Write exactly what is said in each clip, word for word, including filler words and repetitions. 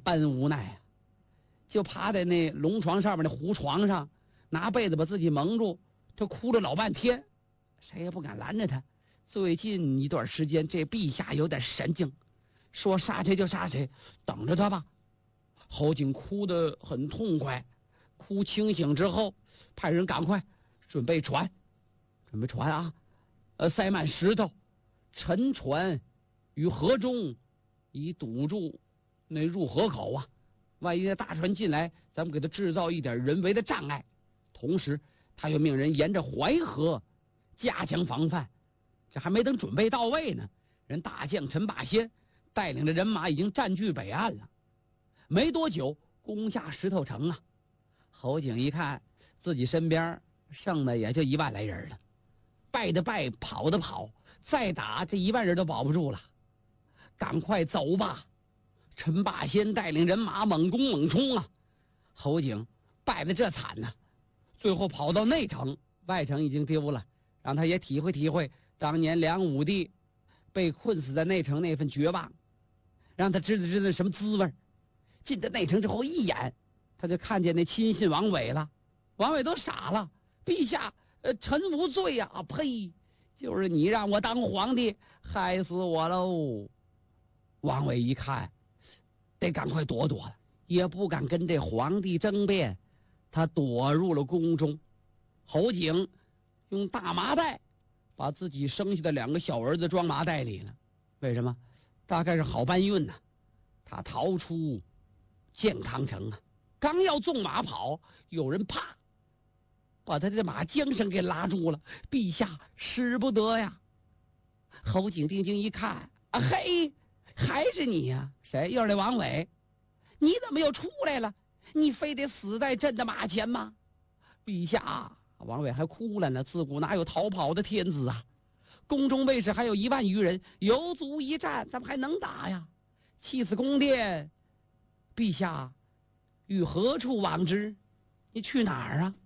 般无奈啊，就趴在那龙床上面的胡床上，拿被子把自己蒙住，他哭了老半天，谁也不敢拦着他。最近一段时间，这陛下有点神经，说杀谁就杀谁，等着他吧。侯景哭得很痛快，哭清醒之后，派人赶快准备船，准备船啊，呃，塞满石头，沉船于河中，以堵住那入河口啊。万一那大船进来，咱们给他制造一点人为的障碍。同时，他又命人沿着淮河加强防范。这还没等准备到位呢，人大将陈霸先带领着人马已经占据北岸了。没多久，攻下石头城啊！侯景一看，自己身边剩的也就一万来人了，败的败，跑的跑，再打这一万人都保不住了，赶快走吧！陈霸先带领人马猛攻猛冲啊！侯景败的这惨呐、啊，最后跑到内城，外城已经丢了，让他也体会体会当年梁武帝被困死在内城那份绝望，让他知道知道什么滋味。进到内城之后，一眼他就看见那亲信王伟了。王伟都傻了，陛下，呃，臣无罪呀、啊！呸！就是你让我当皇帝，害死我喽！王伟一看，得赶快躲躲了，也不敢跟这皇帝争辩，他躲入了宫中。侯景用大麻袋把自己生下的两个小儿子装麻袋里了。为什么？大概是好搬运呢、啊。他逃出建康城啊，刚要纵马跑，有人啪把他的马缰绳给拉住了。陛下，使不得呀！侯景定睛一看，啊嘿，还是你呀、啊？谁？又是那王伟？你怎么又出来了？你非得死在朕的马前吗？陛下，王伟还哭了呢。自古哪有逃跑的天子啊？宫中卫士还有一万余人，有足一战，咱们还能打呀？弃此宫殿，陛下与何处往之？你去哪儿啊？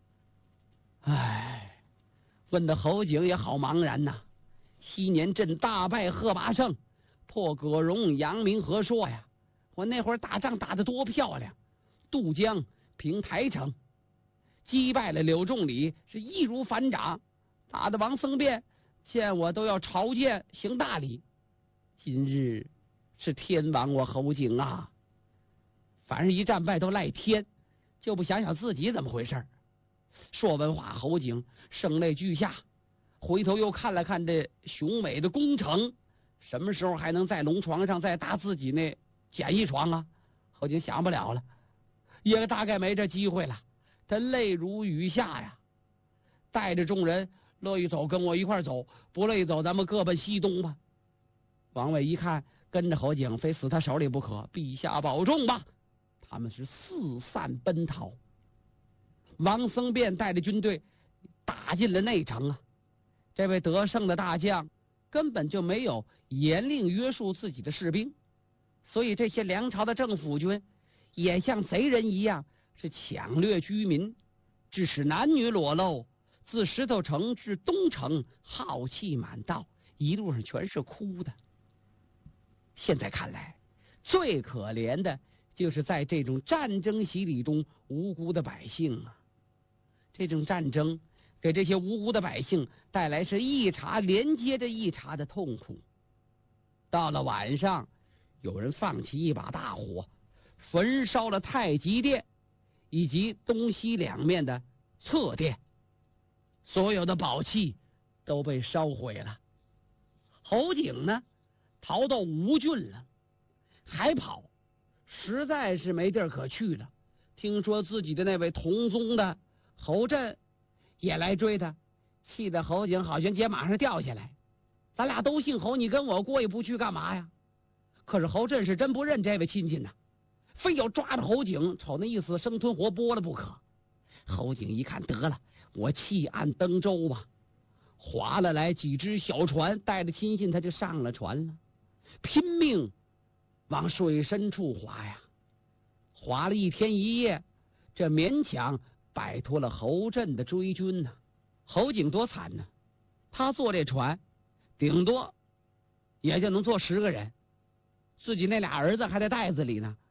唉，问的侯景也好茫然呐。昔年朕大败贺拔胜，破葛荣、阳明和硕呀，我那会儿打仗打得多漂亮，渡江平台城，击败了柳仲礼，是易如反掌，打的王僧辩见我都要朝见行大礼。今日是天亡我侯景啊！反正一战败都赖天，就不想想自己怎么回事。说完话，侯景声泪俱下，回头又看了看这雄伟的宫城，什么时候还能在龙床上再搭自己那简易床啊？侯景想不了了，也大概没这机会了。他泪如雨下呀，带着众人，乐意走跟我一块走，不乐意走咱们各奔西东吧。王伟一看跟着侯景非死他手里不可，陛下保重吧。他们是四散奔逃。王僧辩带着军队打进了内城啊！这位得胜的大将根本就没有严令约束自己的士兵，所以这些梁朝的政府军也像贼人一样，是抢掠居民，致使男女裸露，自石头城至东城浩气满道，一路上全是哭的。现在看来，最可怜的就是在这种战争洗礼中无辜的百姓啊！这种战争给这些无辜的百姓带来是一茬连接着一茬的痛苦。到了晚上，有人放起一把大火，焚烧了太极殿以及东西两面的侧殿，所有的宝器都被烧毁了。侯景呢，逃到吴郡了，还跑，实在是没地儿可去了。听说自己的那位同宗的侯震也来追他，气得侯景好像接马上掉下来。咱俩都姓侯，你跟我过意不去干嘛呀？可是侯震是真不认这位亲戚呢，非要抓着侯景，瞅那意思生吞活剥了不可。侯景一看，得了，我弃岸登舟吧。划了来几只小船，带着亲信他就上了船了，拼命往水深处划呀。划了一天一夜，这勉强摆脱了侯震的追军呢。侯景多惨呢，他坐这船顶多也就能坐十个人，自己那俩儿子还在袋子里呢，